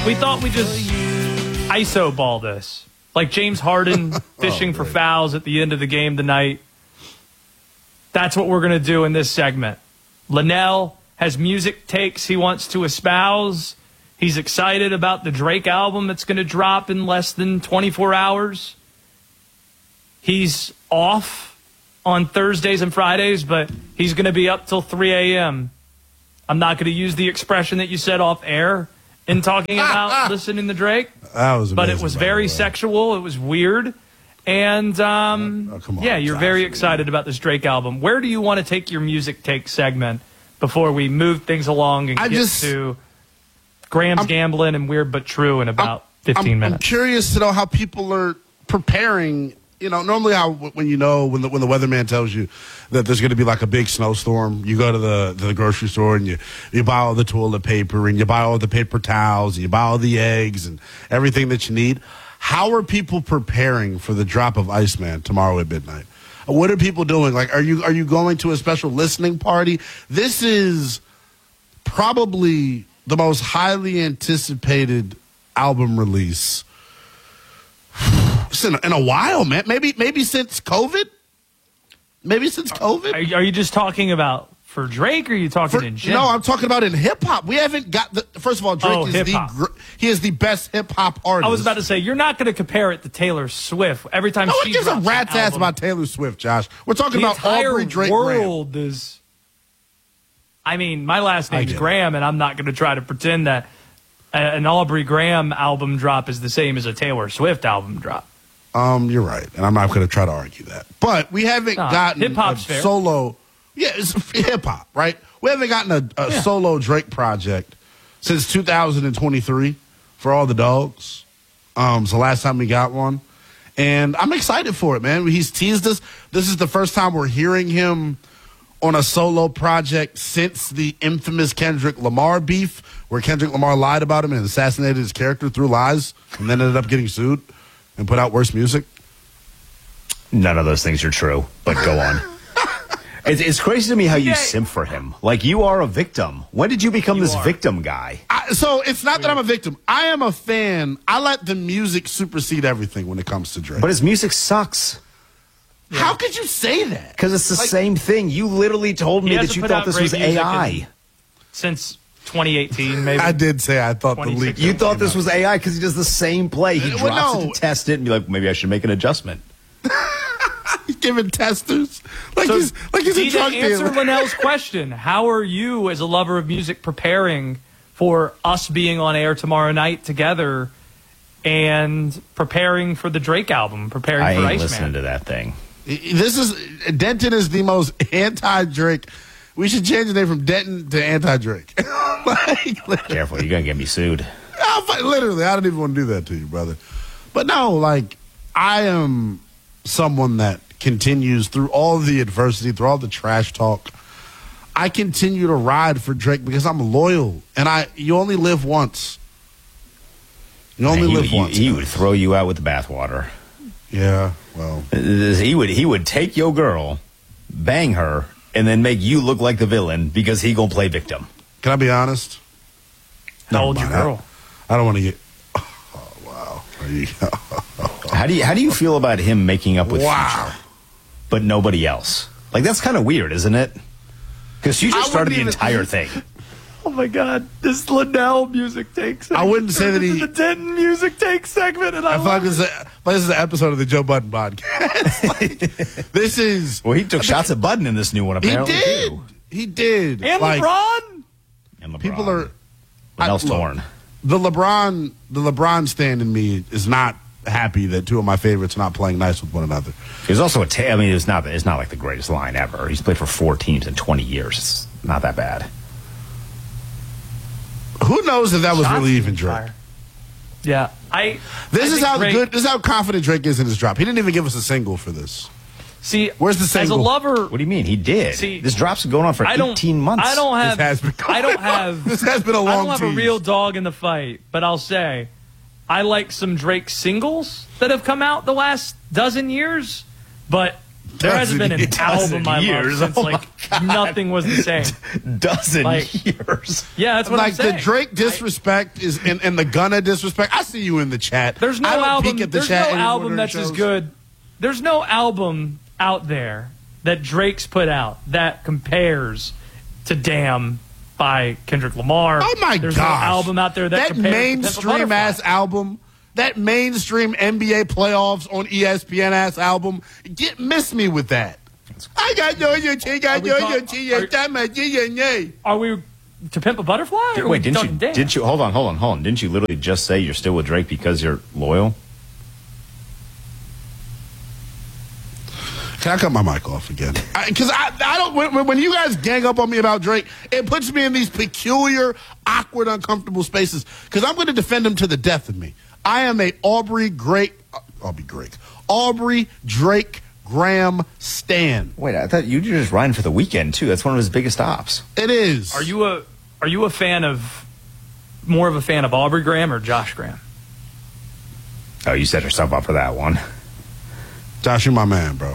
We thought we'd just ISO ball this. Like James Harden fishing for fouls at the end of the game tonight. That's what we're going to do in this segment. Linnell has music takes he wants to espouse. He's excited about the Drake album that's going to drop in less than 24 hours. He's off on Thursdays and Fridays, but he's going to be up till 3 a.m. I'm not going to use the expression that you said off air in talking about listening to Drake. That was amazing, but it was very sexual. It was weird. And, you're very excited about this Drake album. Where do you want to take your music take segment before we move things along and get to Graham's Gambling and Weird But True in about 15 minutes? I'm curious to know how people are preparing. You know, normally when the weatherman tells you that there's going to be like a big snowstorm, you go to the grocery store and you buy all the toilet paper and you buy all the paper towels and you buy all the eggs and everything that you need. How are people preparing for the drop of Iceman tomorrow at midnight? What are people doing? Like, are you going to a special listening party? This is probably the most highly anticipated album release in a while, man. Maybe since COVID. Maybe since COVID. Are you just talking about for Drake, or are you talking in general? No, I'm talking about in hip hop. We haven't got first of all, Drake is the best hip hop artist. I was about to say, you're not going to compare it to Taylor Swift every time she gives drops a rat's ass about Taylor Swift, Josh. We're talking about Aubrey Drake. The world is. I mean, my last name's Graham, and I'm not going to try to pretend that an Aubrey Graham album drop is the same as a Taylor Swift album drop. You're right, and I'm not going to try to argue that. But we haven't gotten a solo. Yeah, it's hip hop, right? We haven't gotten a solo Drake project since 2023 for all the dogs. It's the last time we got one, and I'm excited for it, man. He's teased us. This is the first time we're hearing him on a solo project since the infamous Kendrick Lamar beef, where Kendrick Lamar lied about him and assassinated his character through lies, and then ended up getting sued and put out worse music. None of those things are true, but go on. It's crazy to me how you simp for him. Like, you are a victim. When did you become this victim guy? So it's not that I'm a victim. I am a fan. I let the music supersede everything when it comes to Drake. But his music sucks. Yeah. How could you say that? Because it's the same thing. You literally told me that you thought this was AI. Since 2018, maybe. I did say I thought the leak. You thought this was AI because he does the same play. He drops it to test it and be like, maybe I should make an adjustment. He's giving testers like he's a drug dealer. Answer Linnell's question. How are you, as a lover of music, preparing for us being on air tomorrow night together and preparing for the Drake album, preparing for Iceman? I ain't listening to that thing. Denton is the most anti-Drake. We should change the name from Denton to anti-Drake. Careful, you're going to get me sued. Literally, I don't even want to do that to you, brother. But no, like, I am someone that continues through all the adversity, through all the trash talk. I continue to ride for Drake because I'm loyal, and you only live once. You only live once. He would throw you out with the bathwater. Yeah, well, he would take your girl, bang her, and then make you look like the villain because he gonna play victim. Can I be honest? How old's your girl? I don't want to get. Oh wow! How do you feel about him making up with Future, but nobody else? Like, that's kind of weird, isn't it? Because Future started the entire thing. Oh my God! This Linnell music take segment. I wouldn't say that the Denton music take segment, and I feel like this is an episode of the Joe Budden podcast. This is he took shots at Budden in this new one. Apparently, he did, and LeBron. And LeBron. People are Linnell's torn. The LeBron stand in me is not happy that two of my favorites are not playing nice with one another. He's also it's not like the greatest line ever. He's played for 4 teams in 20 years. It's not that bad. Who knows if that was really even Drake? Yeah, This is how confident Drake is in his drop. He didn't even give us a single for this. See, where's the single? As a lover, what do you mean? He did. See, this drop's going on for 18 months. This has been a long. I don't have a real dog in the fight, but I'll say I like some Drake singles that have come out the last dozen years. But There hasn't been an album I love since nothing was the same. Dozen years. Yeah, that's what I'm saying. The Drake disrespect is and the Gunna disrespect. I see you in the chat. There's no album. There's no album that's as good. There's no album out there that Drake's put out that compares to "Damn" by Kendrick Lamar. Oh my There's no album out there that compares mainstream ass album. That mainstream NBA playoffs on ESPN ass album. Miss me with that. I got no Are we To Pimp a Butterfly? Wait, didn't you hold on. Didn't you literally just say you're still with Drake because you're loyal? Can I cut my mic off again? Because I don't. When you guys gang up on me about Drake, it puts me in these peculiar, awkward, uncomfortable spaces. Because I'm going to defend him to the death of me. I am a Aubrey Drake Graham stan. Wait, I thought you were just riding for the weekend too. That's one of his biggest stops. It is. Are you a fan of more of a fan of Aubrey Graham or Josh Graham? Oh, you set yourself up for that one. Josh, you're my man, bro.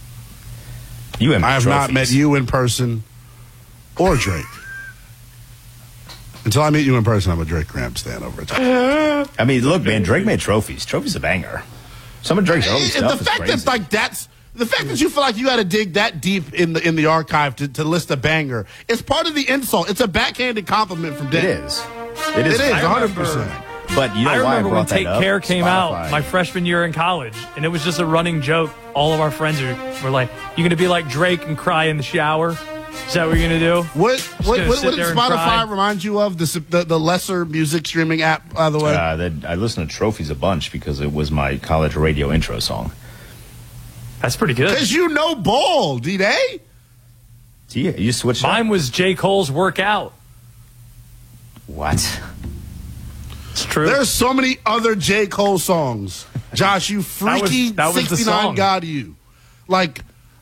I have not met you in person or Drake. Until I meet you in person, I'm a Drake Graham stan over at Josh. I mean, look, man, Drake made trophies. Trophy's a banger. Some of Drake's early stuff is crazy. The fact that you feel like you got to dig that deep in the archive to list a banger, it's part of the insult. It's a backhanded compliment from Denton. It is 100%. But you know I why remember when Take Care came Spotify. out my freshman year in college, and it was just a running joke. All of our friends were like, "You gonna be like Drake and cry in the shower? Is that what you're gonna do?" What did Spotify remind you of? The lesser music streaming app, by the way? I listened to Trophies a bunch because it was my college radio intro song. That's pretty good. Because you know ball, D-Day. Yeah, you switched. Mine was J. Cole's Workout. What? It's true. There's so many other J. Cole songs. Josh, you freaky that was 69 God you. Like,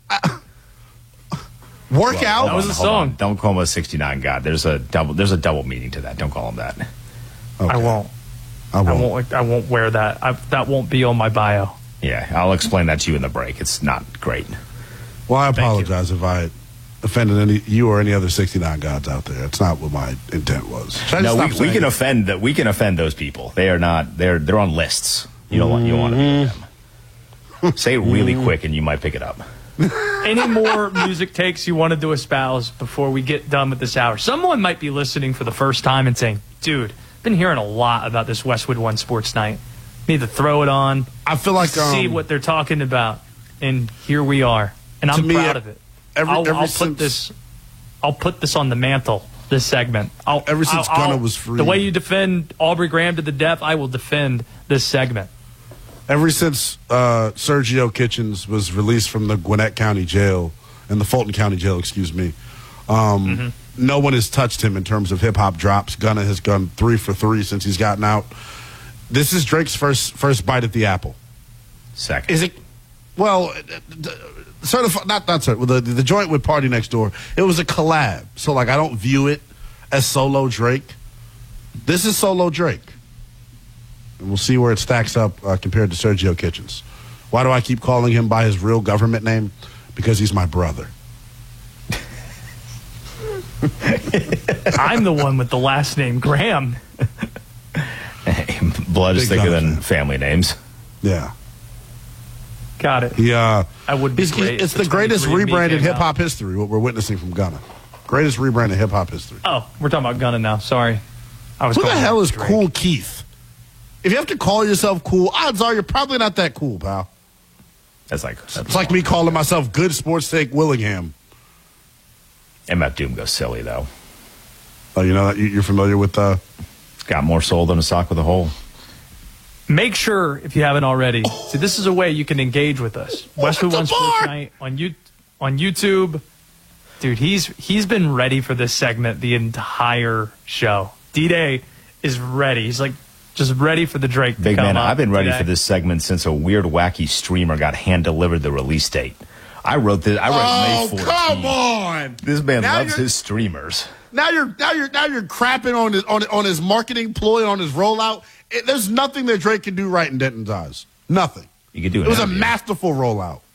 Workout. That was a song. Don't call him a 69 God. There's a double meaning to that. Don't call him that. Okay. I won't wear that. That won't be on my bio. Yeah, I'll explain that to you in the break. It's not great. Well, I apologize if I offended you or any other 69 gods out there. It's not what my intent was. No, we can offend that. We can offend those people. They are not. They're on lists. You don't want to be with them. Say it really quick, and you might pick it up. Any more music takes you wanted to espouse before we get done with this hour? Someone might be listening for the first time and saying, "Dude, been hearing a lot about this Westwood One Sports Night. Need to throw it on. I feel like see what they're talking about." And here we are, and I'm proud of it. I'll put this on the mantle. This segment. Ever since Gunna was free, the way you defend Aubrey Graham to the death, I will defend this segment. Ever since Sergio Kitchens was released from the Gwinnett County Jail and the Fulton County Jail, excuse me, no one has touched him in terms of hip hop drops. Gunna has gone 3 for 3 since he's gotten out. This is Drake's first bite at the apple. Second. Is it? Well, certified, not certified. Well, the joint with Party Next Door, it was a collab. So, I don't view it as solo Drake. This is solo Drake. And we'll see where it stacks up compared to Sergio Kitchens. Why do I keep calling him by his real government name? Because he's my brother. I'm the one with the last name Graham. Hey, blood is thicker than family names. Yeah. Got it. Yeah. I would be great. It's the greatest rebranded hip-hop history, what we're witnessing from Gunna. Greatest rebranded hip-hop history. Oh, we're talking about Gunna now. Sorry. Who the hell is Drake? Cool Keith? If you have to call yourself cool, odds are you're probably not that cool, pal. It's like me calling myself Good Sports Take Willingham. MF Doom goes silly, though. Oh, you know that? You're familiar with... It's got more soul than a sock with a hole. Make sure, if you haven't already, see, this is a way you can engage with us. Westwood One Sports Night on YouTube. Dude, he's been ready for this segment the entire show. D-Day is ready. He's just ready for the Drake to Big come man, up I've been ready today. for this segment since a weird, wacky streamer got hand-delivered the release date. I wrote May 14th. Come on! This man loves his streamers. Now you're crapping on his marketing ploy, on his rollout. There's nothing that Drake can do right in Denton's eyes. Nothing. You could do it. It was a masterful rollout.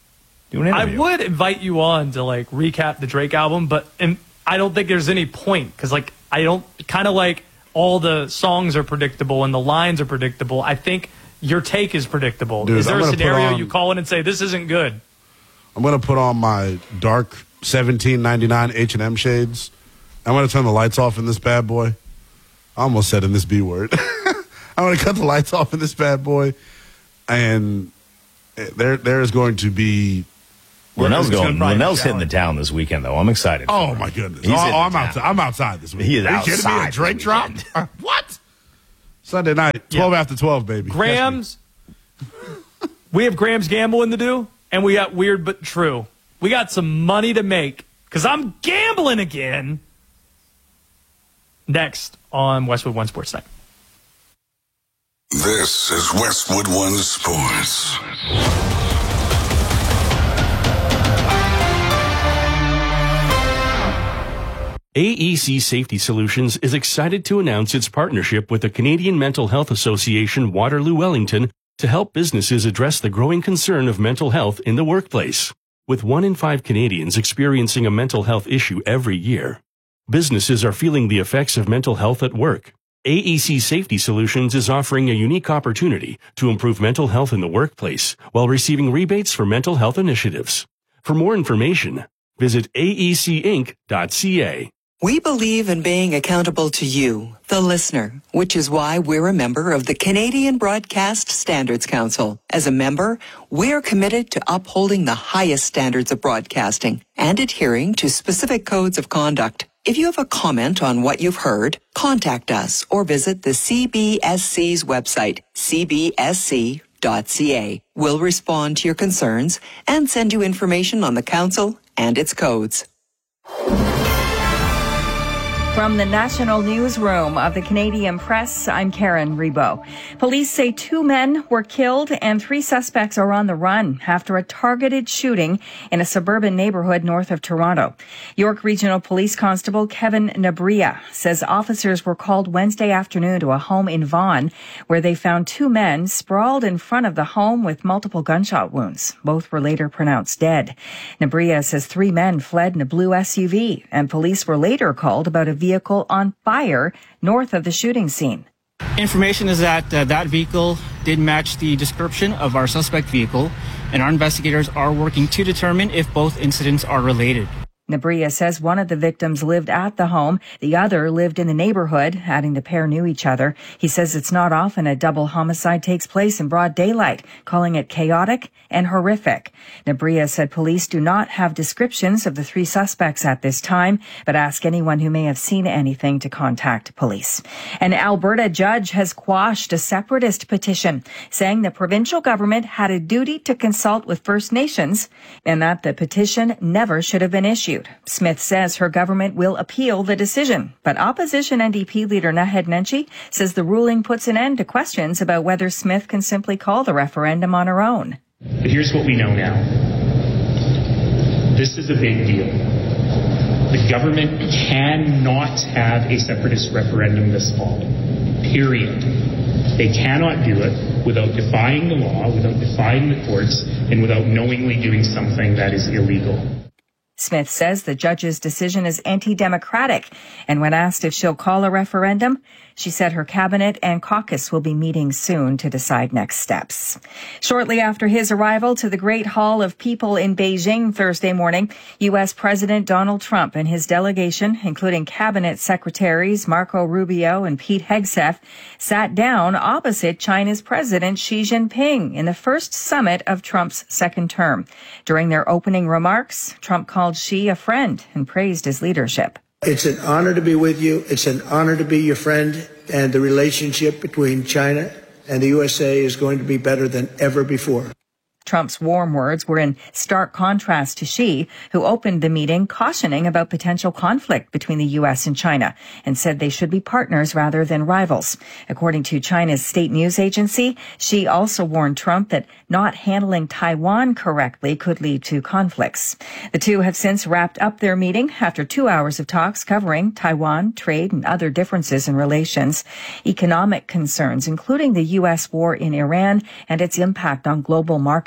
Do an interview. I would invite you on to like recap the Drake album, but I don't think there's any point because like I don't kind of like all the songs are predictable and the lines are predictable. I think your take is predictable. Dude, is there a scenario you call in and say this isn't good? I'm gonna put on my dark $17.99 H&M shades. I'm gonna turn the lights off in this bad boy. I almost said in this B word. I'm gonna cut the lights off in this bad boy, and there is going to be. Linnell's hitting the town this weekend, though. I'm excited. Oh my goodness! I'm outside this weekend. He is outside. Are you kidding me? A Drake drop? What? Sunday night, 12 after 12, baby. Grams. We have Grams gambling to do, and we got Weird But True. We got some money to make because I'm gambling again. Next on Westwood One Sports Night. This is Westwood One Sports. AEC Safety Solutions is excited to announce its partnership with the Canadian Mental Health Association Waterloo Wellington to help businesses address the growing concern of mental health in the workplace. With 1 in 5 Canadians experiencing a mental health issue every year, businesses are feeling the effects of mental health at work. AEC Safety Solutions is offering a unique opportunity to improve mental health in the workplace while receiving rebates for mental health initiatives. For more information, visit aecinc.ca. We believe in being accountable to you, the listener, which is why we're a member of the Canadian Broadcast Standards Council. As a member, we're committed to upholding the highest standards of broadcasting and adhering to specific codes of conduct. If you have a comment on what you've heard, contact us or visit the CBSC's website, cbsc.ca. We'll respond to your concerns and send you information on the council and its codes. From the National Newsroom of the Canadian Press, I'm Karen Rebo. Police say 2 men were killed and 3 suspects are on the run after a targeted shooting in a suburban neighborhood north of Toronto. York Regional Police Constable Kevin Nabria says officers were called Wednesday afternoon to a home in Vaughan where they found 2 men sprawled in front of the home with multiple gunshot wounds. Both were later pronounced dead. Nabria says 3 men fled in a blue SUV and police were later called about a vehicle on fire north of the shooting scene. Information is that that vehicle did match the description of our suspect vehicle, and our investigators are working to determine if both incidents are related. Nabria says one of the victims lived at the home. The other lived in the neighborhood, adding the pair knew each other. He says it's not often a double homicide takes place in broad daylight, calling it chaotic and horrific. Nabria said police do not have descriptions of the 3 suspects at this time, but ask anyone who may have seen anything to contact police. An Alberta judge has quashed a separatist petition, saying the provincial government had a duty to consult with First Nations and that the petition never should have been issued. Smith says her government will appeal the decision, but opposition NDP leader Naheed Nenshi says the ruling puts an end to questions about whether Smith can simply call the referendum on her own. But here's what we know now. This is a big deal. The government cannot have a separatist referendum this fall. Period. They cannot do it without defying the law, without defying the courts, and without knowingly doing something that is illegal. Smith says the judge's decision is anti-democratic, and when asked if she'll call a referendum, she said her cabinet and caucus will be meeting soon to decide next steps. Shortly after his arrival to the Great Hall of People in Beijing Thursday morning, U.S. President Donald Trump and his delegation, including cabinet secretaries Marco Rubio and Pete Hegseth, sat down opposite China's President Xi Jinping in the first summit of Trump's second term. During their opening remarks, Trump called Xi a friend and praised his leadership. It's an honor to be with you. It's an honor to be your friend. And the relationship between China and the USA is going to be better than ever before. Trump's warm words were in stark contrast to Xi, who opened the meeting cautioning about potential conflict between the U.S. and China and said they should be partners rather than rivals. According to China's state news agency, Xi also warned Trump that not handling Taiwan correctly could lead to conflicts. The two have since wrapped up their meeting after 2 hours of talks covering Taiwan, trade, and other differences in relations, economic concerns, including the U.S. war in Iran and its impact on global markets,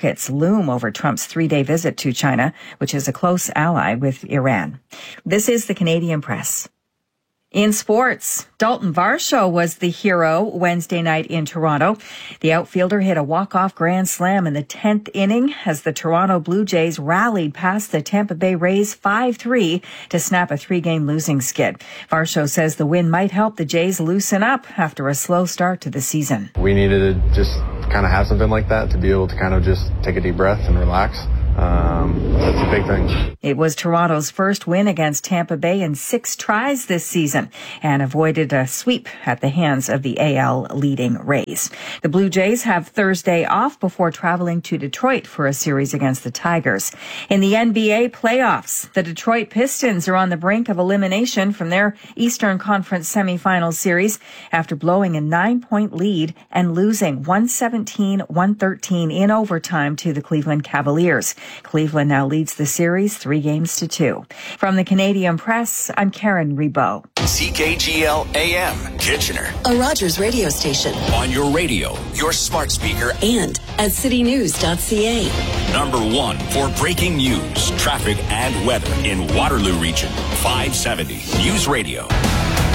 rockets loom over Trump's 3-day visit to China, which is a close ally with Iran. This is the Canadian Press. In sports, Dalton Varsho was the hero Wednesday night in Toronto. The outfielder hit a walk-off grand slam in the 10th inning as the Toronto Blue Jays rallied past the Tampa Bay Rays 5-3 to snap a 3-game losing skid. Varsho says the win might help the Jays loosen up after a slow start to the season. We needed to just kind of have something like that to be able to kind of just take a deep breath and relax. That's a big thing. It was Toronto's first win against Tampa Bay in 6 tries this season and avoided a sweep at the hands of the AL leading Rays. The Blue Jays have Thursday off before traveling to Detroit for a series against the Tigers. In the NBA playoffs, the Detroit Pistons are on the brink of elimination from their Eastern Conference semifinal series after blowing a 9-point lead and losing 117-113 in overtime to the Cleveland Cavaliers. Cleveland now leads the series 3-2. From the Canadian Press, I'm Karen Rebow. CKGL AM, Kitchener. A Rogers radio station. On your radio, your smart speaker, and at citynews.ca. Number 1 for breaking news, traffic, and weather in Waterloo Region. 570 News Radio.